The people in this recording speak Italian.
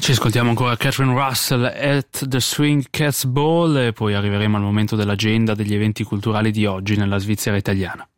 Ci ascoltiamo ancora Catherine Russell at the Swing Cats Ball e poi arriveremo al momento dell'agenda degli eventi culturali di oggi nella Svizzera italiana.